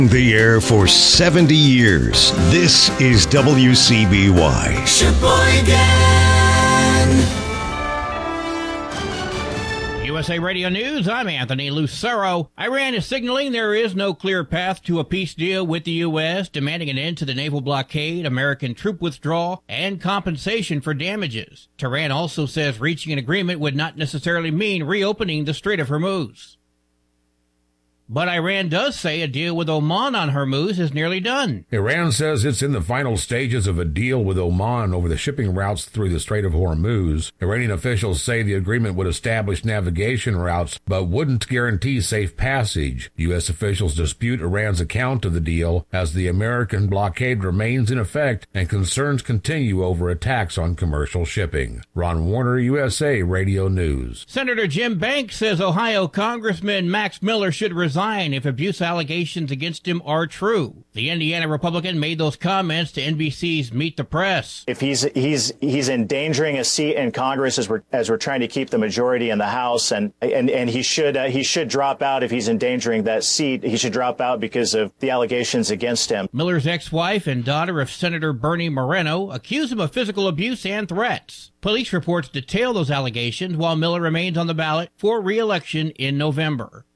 The air for 70 years. This is WCBY. Sheboygan. USA Radio News, I'm Anthony Lucero. Iran is signaling there is no clear path to a peace deal with the U.S., demanding an end to the naval blockade, American troop withdrawal, and compensation for damages. Tehran also says reaching an agreement would not necessarily mean reopening the Strait of Hormuz. But Iran does say a deal with Oman on Hormuz is nearly done. Iran says it's in the final stages of a deal with Oman over the shipping routes through the Strait of Hormuz. Iranian officials say the agreement would establish navigation routes, but wouldn't guarantee safe passage. U.S. officials dispute Iran's account of the deal as the American blockade remains in effect and concerns continue over attacks on commercial shipping. Ron Warner, USA Radio News. Senator Jim Banks says Ohio Congressman Max Miller should resign if abuse allegations against him are true. The Indiana Republican made those comments to NBC's Meet the Press. If he's endangering a seat in Congress as we're trying to keep the majority in the House, and he should drop out if he's endangering that seat. He should drop out because of the allegations against him. Miller's ex-wife and daughter of Senator Bernie Moreno accuse him of physical abuse and threats. Police reports detail those allegations while Miller remains on the ballot for re-election in November.